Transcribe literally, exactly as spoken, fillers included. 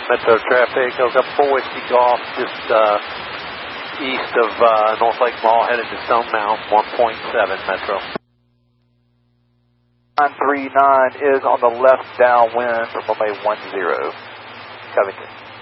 Metro traffic, Hook four Whiskey Golf, just uh, east of uh, North Lake Mall, headed to Stone Mountain, one point seven Metro. nine three nine is on the left downwind from runway one zero, Covington.